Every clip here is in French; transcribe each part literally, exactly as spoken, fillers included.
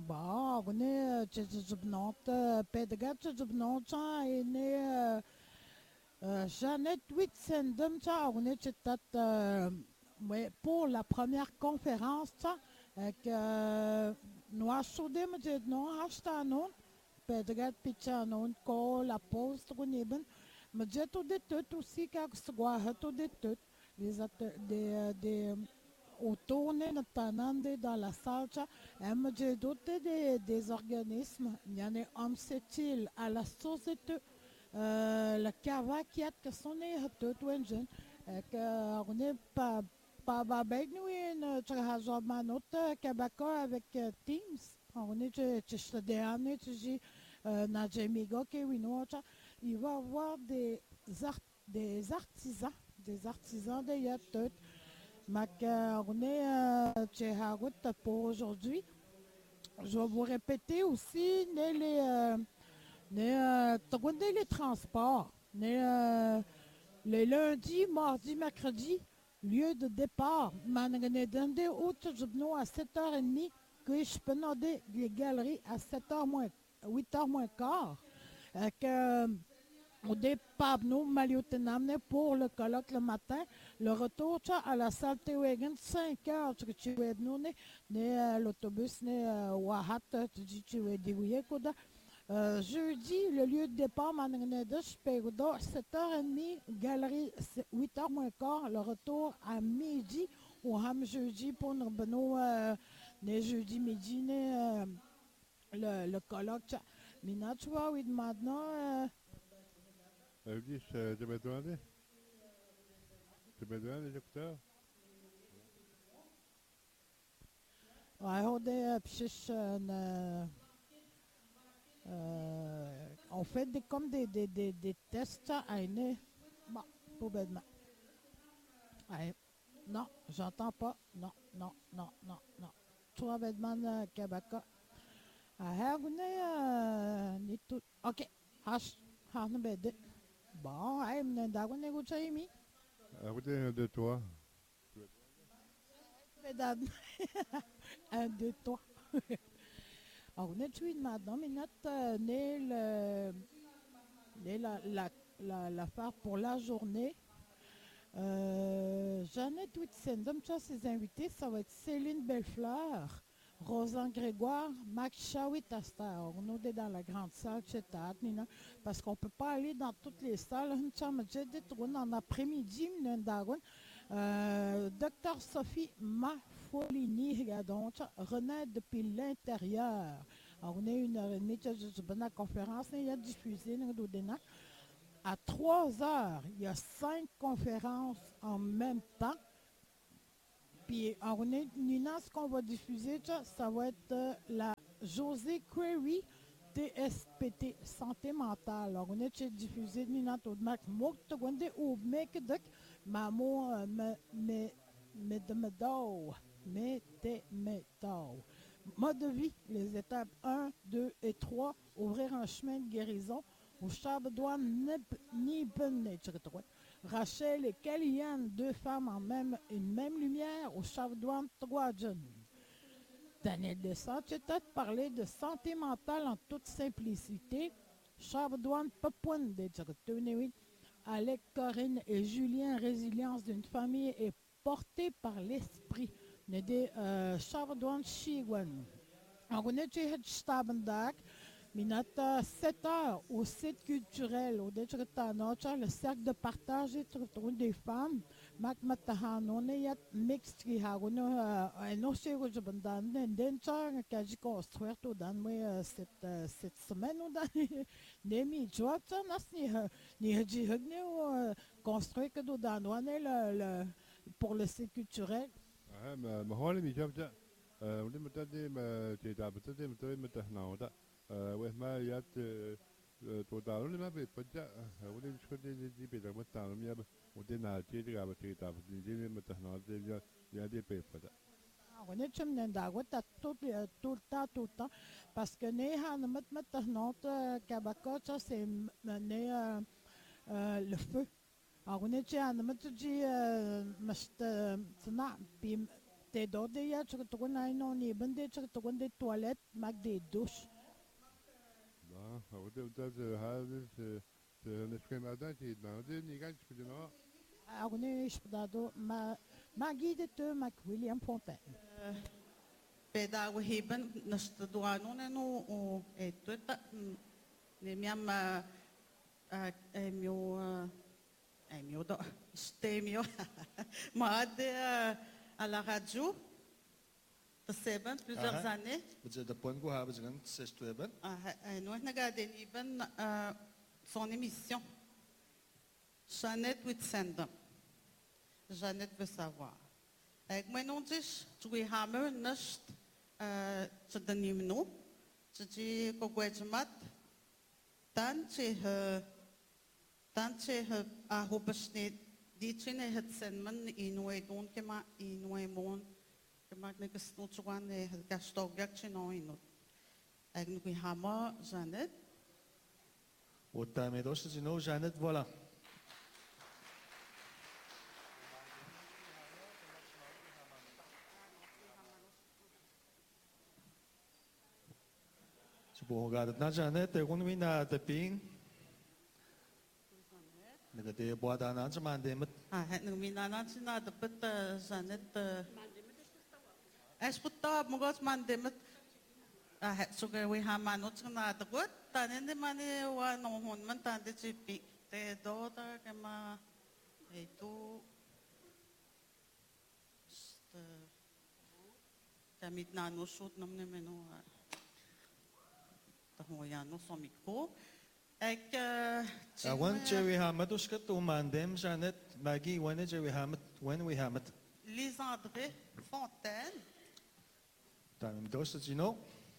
Bon, on est tchèjubnante, pedgat tchèjubnante, et né Jeannette Whitsendum, on est tchètat, ouais, pour la première conférence, que nous achudem de non acheter pedgat pichanon, ko la pause truneben, mais j'ai tout de tout aussi, car ce soit tout de tout, les des des au tourner notre dans la salle, hem j'ai doté des, des organismes, il y en a un c'est-il à la société, euh, le cavaquiat que son est tout jeune, que on n'est pas pas avec nous une trahazoma notre cabaka avec euh, Teams, on est je je des années je Najemigo que oui nous il va y avoir des art, des artisans, des artisans de yacht. Macaroni Tchehagout pour aujourd'hui. Je vais vous répéter aussi les, les, euh, les, euh, tourner les transports. Les, euh, les lundis, mardi, mercredi, lieu de départ. Manganedande août jubno à sept heures trente. Que je peux demander les galeries à sept heures moins, huit heures moins quart. Euh, que, au départ, nous, Maliotenamne, pour le colloque le matin, le retour tcha, à la salle Tewagen, cinq heures, tu tu es nous, né, né, euh, l'autobus, né, euh, Wahat, tu dis, tu es débrouillé, quoi. Euh, jeudi, le lieu de départ, Managnedesh, Perudo, sept heures trente, galerie, huit heures moins quart, le retour à midi, au Ham jeudi, pour nous, beno, euh, né, jeudi midi, né, euh, le, le colloque, tcha. Mina, tu vois, oui, maintenant, euh, Evlis, tu m'as demandé Tu m'as demandé les écouteurs ouais, on est, pchiche, euh, euh, on fait des, comme des, des, des, des tests à une. Bon, pour bêtement. Ouais. Non, j'entends pas. Non, non, non, non, non. Toi, bêtement, Kabaka. Ah, vous n'avez ni tout. Ok. Hash, han bede. Bon, hey, m'nendago nego chaimi. À côté de toi. Mesdames, un, deux, trois. Alors, on est tué maintenant, mais notre né le. né la, la, la, l'affaire pour la journée. Euh, Jeannette Whitson, comme ça, ses invités, ça va être Céline Bellefleur, Rosan Grégoire, Max Chawit Astar. On est dans la grande salle, chez Nina, parce qu'on ne peut pas aller dans toutes les salles. En après-midi, euh, Docteur Sophie Mafolini, donc, renaît depuis l'intérieur. Alors, on est une heure et demie de la conférence, il y a diffusé, nous, à trois heures, il y a cinq conférences en même temps. Puis, on est, Nina, ce qu'on va diffuser, ça, ça va être euh, la José Query T S P T, santé mentale. Alors, on est chez diffusé, Nina, tout de même, moi, tu connais, ou, mais que de, maman, me, me, me, de me do, me, te, me, do. Mode de vie, les étapes un, deux et trois, ouvrir un chemin de guérison. Au Chabdouane Niben, Rachel et Kellyanne, deux femmes en même, une même lumière, au Chabdouane trois jeunes. Daniel Dessart, tu as parlé de santé mentale en toute simplicité. Chabdouane Papouane, Alec, Corinne et Julien, résilience d'une famille est portée par l'esprit. Nede Chabdouane Chiwan. On est chez Stabendak. Minata sept heures au site culturel, au Détretanocha, le cercle de partage des femmes. Mac Matahano, Neyat Mixed Hagono, un aussi au Jabandan, Dencha, Kaji construire tout dans cette, cette semaine ou dans Nemi Joata, Nasni, ni Haji Hugno, construire que dans le pour le site culturel. Ah, mais mais هو اللي بيجاب ده ولما تدي ما تيجاب تدي متوي متهنا وده وما يات تودارو اللي ما بيتبجا ولي مش كده دي بيدا متهنا ميا ودي ناتي دي قابل تيجاب دي متهنا دي يا دي بيفدا. On est chum n'endago ta tout le tout le temps tout le temps parce que né han met met notre kabaka ça c'est né le feu. Alors on est chez han met dit mast tsna puis T'es d'autres, il y a des toilettes, des douches. Bah, on dit que c'est c'est c'est un esprit matin qui est dans des nigages qui sont là. Agone Ispdado, ma guide te Mac William Fontaine. Peda o heben nas doano ne no o e tuta ne miam e mio e mio do ste mio ma de à la radio de Seben plusieurs années. Vous êtes de point de vue, vous êtes c'est Seben. Nous avons regardé son émission. Jeannette Whitsendam. Jeannette veut savoir. Ik ben nog eens, twee hamer, nest, ze de nimno, ze die kogwejamat, dan ze, dan ze, a hopesnet, die tjene het zenmen in we doen kema in we mon, kema ik niks nog zwaar ne het gastogak tjeno in het. Ik nog een hamer, Jeannette. Wat daarmee dus is nou Jeannette, voilà. Bukan na Janet, kung may na taping, nagkati buat anak sa mandemet. Ah, het nu mina na sina dapat Janet. Es puta mugos mandemet. Ah, het sugar we hamanot sina dapat. Tanen de mani wa nohon man tande chipi. Te daughter kema itu. Damit na no shoot namne meno. Tahoyano son micro. Ik, I want Jerry Hammett, dus het om mandem, Janet, Maggie, when Jerry Hammett, when we Hammett. Lisandre Fontaine. Dan dus het, you know.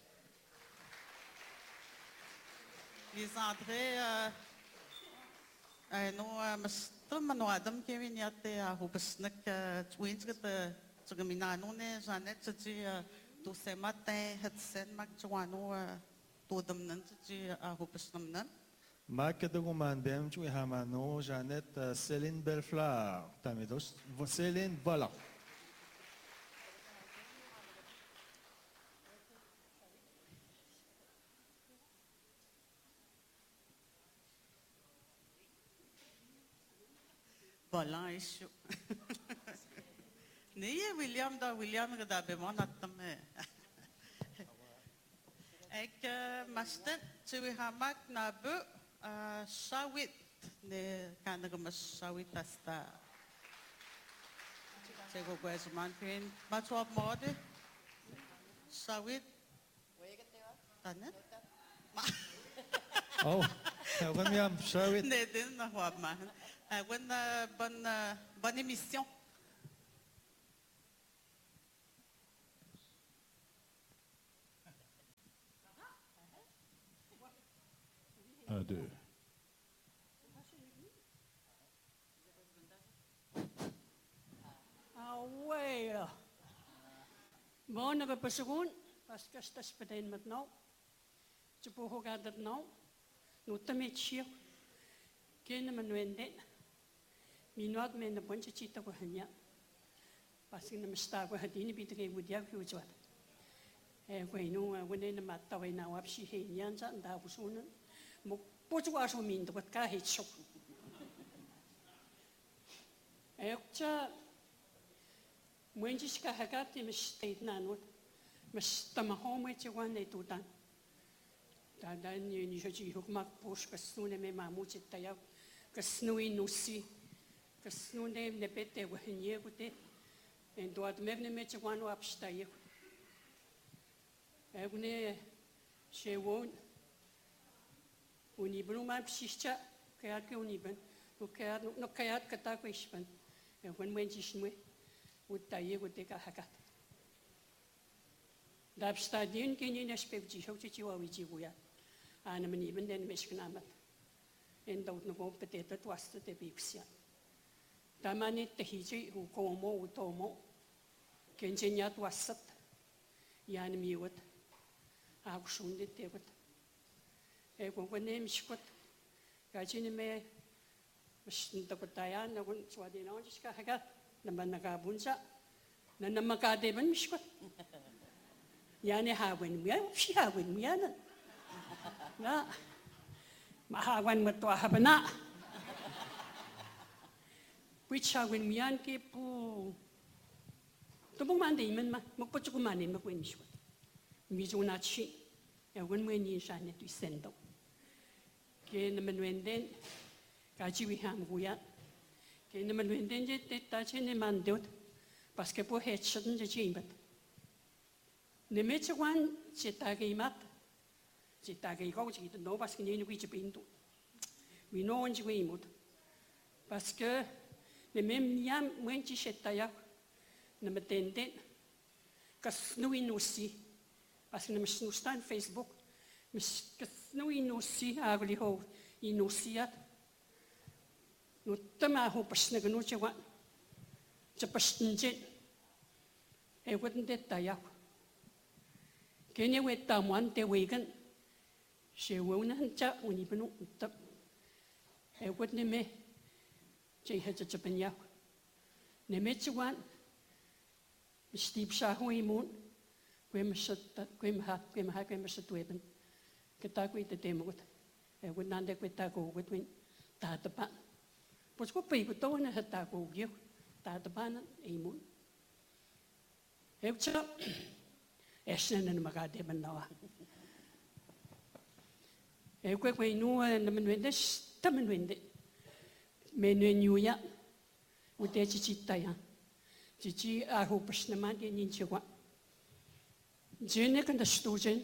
Lisandre, eh, no, mas trum no Adam Kevin yate a hobesnek twins get the tsugaminano ne Janet tsi to se matin het sen mak twano to dem nan tsi a hobesnam nan. Maar ik heb ook mandem, Jerry Hamano, Janet, Céline Belfleur. Dan dus, Céline, voilà. Voilà, issue. Nee, William, da William ga bij man at me. Ik masten, ze we gaan maken naar bu, shawit, ne kan ik mas shawit asta. Ze go bij ze man pin, maar zo op mode. Shawit. Dan hè? Oh, ja, we gaan shawit. Nee, dit nog wat maken. Bonne, bonne, bonne émission. Un, deux. Ah ouais. Bon, on va pas se rendre parce que je t'ai peut-être maintenant. Tu peux regarder maintenant. Nous te mettons. Qui ne me nuende. Minuat me na ponche chita ko hanya. Parce que nous sta ko hadini bitre wudia ku jwat. Eh ko inu wone na matta we na wapsi he nyan sa nda busunan. Mo pochu aso min to ka he chok. Eh cha mwenji ska hakati me state na no. Me stama home che wan ne tutan. Da dan ni ni joji hukmak pos ka snune me mamu chitta ya. Ka snui nusi. Kas nu neem ne pette we hanje gute en doat mevne met wanu apstaye egne she won uni bluma psischa kaya ke uni ben no kaya no kaya kata ko ispan e wen wen jishme utaye gute ka hakat dab stadien kini ne spevji hoche chi wa wiji goya ana meni ben den mesknamat en dout no go petete twaste te bipsia Tamani tehiji u komo u tomo kenjenya twasat yan miwat aku shundi tewat e ko kone mishkot kachini me mishta kotaya na kun swadi na onjiska haga na banaka bunsa Nana makadeban mishkot. Yani hawin miya, si hawin miya na. Na, mahawan mo to habana. Which hawin miyan ki po. Tubong mandi man ma, magpatso kumanin magwin mishkot. Mizo na chi. Yawan mo ni siya neto isendo. Kaya naman wenden, kajiwi ham guya. Kaya naman wenden je teta che ne mandot. Paske po headshot je jimbat. Ne mechawan je tagay mat. Je tagay ko je no paske ni ni je pinto. We know on je imut. Paske ne mem yam wen je shetaya. Ne metenden. Kas no inusi. Paske ne mesnustan Facebook. Mis kas no inusi agli ho inusiat. No tama ho pasne gnu je wan. Je pasnje. E wouldn't it tayak. Can you wait down one day wagon? She won't have when you been up. E wouldn't me. She had a Japanyak. Ne met you one. Steve Shahoy moon. Grim shut that grim hat, grim hat, grim shut weapon. Get with the demo. I would not let with tago with me. That the pan. But what people don't have tago you. That the pan, a moon. Hepcha, Eshen and Magadeb and Noah. A quick way no and the Menwendish, Tamanwindi. Menu New Ya, with the Chichitaya. Chichi, I hope Shnamadi in Chihuahua. Jenik and the Stojan.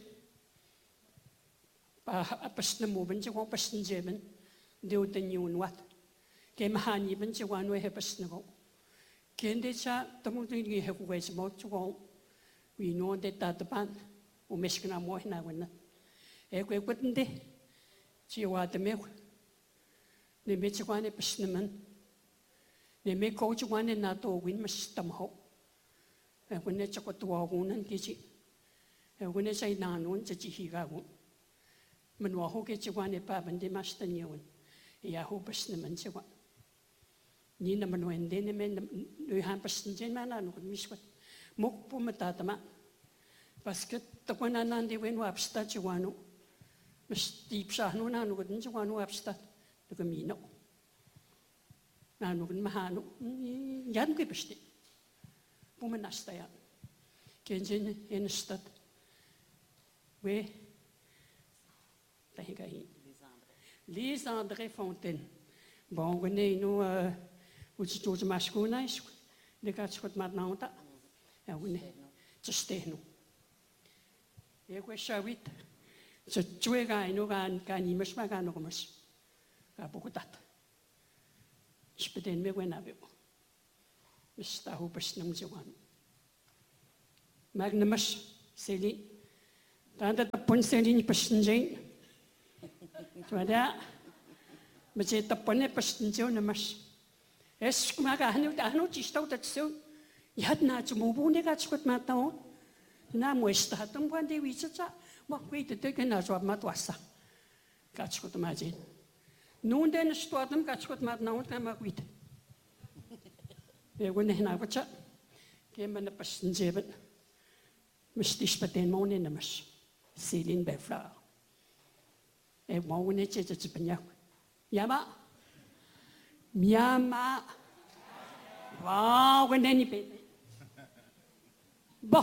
A person moving to one person German, do the new what. Came Han even to one way a person. Can they chat the movie have ways more to go? We know that that the band who Michigan are more now when a quick wouldn't they? See what the milk. They make one a personman. They make coach one and not all win must stump hope. And when they chocolate to our wound and kitchen. And when they say none, one such he got one. Manwaho gets one a pub and they must a new one. Yahoo personman say what. Nina Manuel Deneman, New Hampers and Gemana, and Miss what Mokpumatama. Basket, the one and they went up statuano. Miss Deep Shahuna wouldn't you want to upstart the Gamino? Now, Mahano, Yan Gibesti. Womanastaya. Kenjin in a stud. Where? Lisandre Fontaine. Bon, when they know. Which George Mascuna is the catch what Madnauta, and we just stay no. Here we shall it. So, Twega, no gan, can you miss my ganomus? Gabotat. Spit in me when I will. Mister Hopus Namjawan. Magnamus, Sally. Tanda the Ponselin person Jane. So that, but it's the Pone person Jonamus. Es kumaga hanu hanu chisto tatsu yad na chumubu ne gats kut matao na muesta tum kwande wicha wa kwite te kana so matwasa gats kut majin nun den stoatum gats kut mat na ut kama kwite e wone na wacha ke man pasnjeben mistis paten monen namas silin befla e wone che che penya yama Miama. Wow, when any baby. Bo.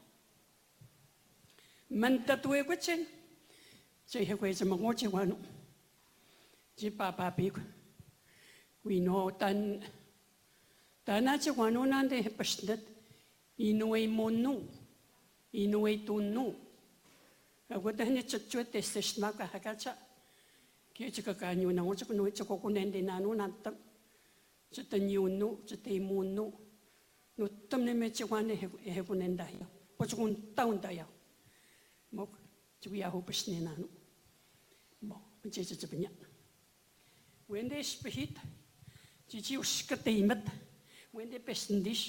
Mantatue question. Say, have ways among what you want. Jipapa big. We know tan. Tanacha one on and they have passionate. Inue monu. Inue to no. I would then it's a tweet the sesmaka hakacha. Kaya you know, it's a no, it's a coconut in an unantem. It's a new no, it's a moon no. No, Tommy met you one heaven and die. What's going down there? Mock, we are hopeless in an. Which is a pinion. When they speak, did you scattered when they best in dish?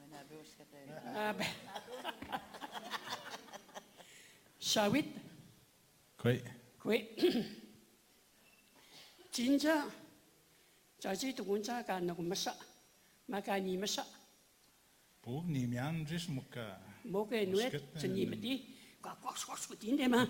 Shall we? Great. Great. Ginger, Jaji to Gunja, Ganamasa, Magani Masa. Pour Nimian, juste Muka. Moga nuet, Musket, ze eh, nemen die. Ga kwaks kwaks goed in, man.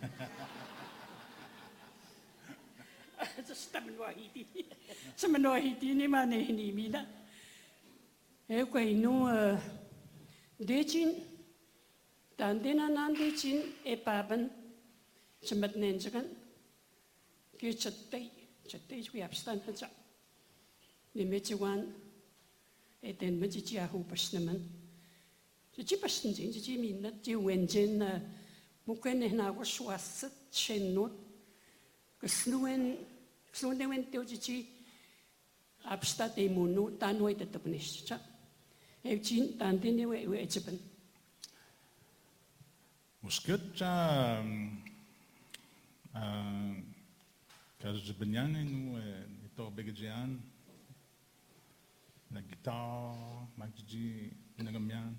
Ze stemmen wel hiti. Ze men wel hiti, nee, maar nee, niet meer. Heel kwai nu, decin, dan dinan aan decin, e papen, ze met nenzigen. Kun je chattai, chattai, we afstand het zo. Die met je wan, e den met je tja hoe besnemen. Ze tja besnen zijn, ze tja minnet, je wenjen, moeken en nou swasset, chenot, gesnoen, gesnoen wen teo je tja, abstat e monu, dan nooit het op nis, tja. Heb je dan die we we het ben. Musket, ah, quand je benyan nous étant begajian, la guitare, magji, nagamian,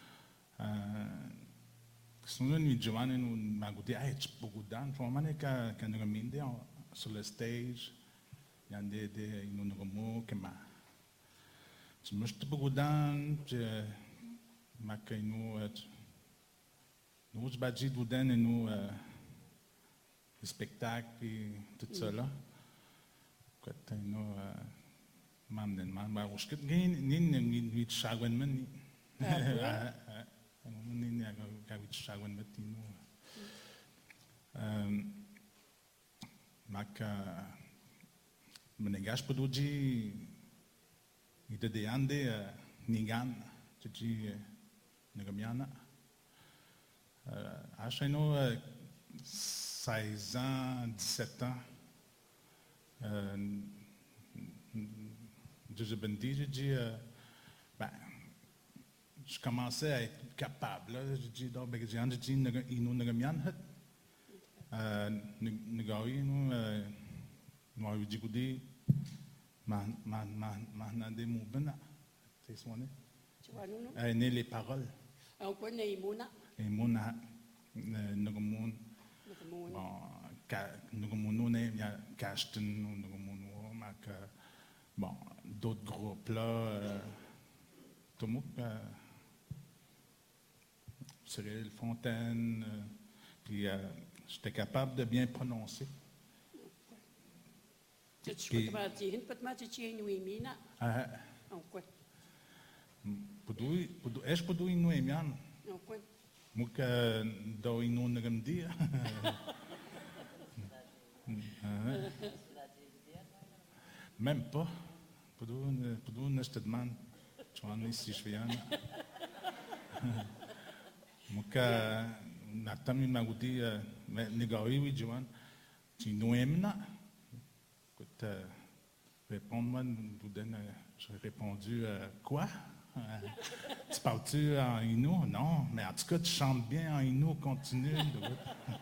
sono ni giovani nous magudi ai bogudan, formane ka ka nagaminde sur le stage, yande de inu nagamu kema. Je me suis bogudan, je makai nous nous badji douden et nous les spectacles puis tout ça là. Quand nous manden man ba usket gain ni ni ni chagwen man ni. Ni ni ga ga wit chagwen matino. Euh maka menegas podoji ite de ande nigan tji negamiana. Euh acheno seize ans, dix-sept ans. Euh, je me dis, je dis, euh, ben, je commençais à être capable. Là, je dis, donc, ben, je dis, il nous n'a rien fait. Nous avons nous avons dit que man man man man des mots ben, c'est son nez. Tu vois nous? Euh, né les paroles. On connaît Imona. Et mon a, nous avons bon, nous avons il y a Cashton, nous avons bon, d'autres groupes là, tout le monde, Cyril Fontaine, puis j'étais capable de bien prononcer. Tu peux pas dire, tu peux pas dire nous Imina. Ah, On connaît. Poudou, poudou, est-ce poudou inu emian? On connaît. Muka do inu nagamdia. Même pas. Poudou neste man. Chuan ici shvian. Muka natami magudi negawi wi juan. Tu noemna. Écoute, répondre-moi, j'ai répondu quoi? Tu parles-tu en Innu? Non, mais en tout cas, tu chantes bien en Innu, continue.